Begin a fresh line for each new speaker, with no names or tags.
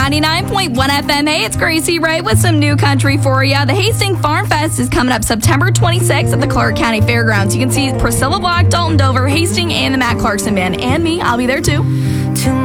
99.1 FM. Hey, it's Gracie Ray with some new country for you. The Hastings Farm Fest is coming up September 26th at the Clark County Fairgrounds. You can see Priscilla Block, Dalton Dover, Hastings, and the Matt Clarkson Band. And me, I'll be there too.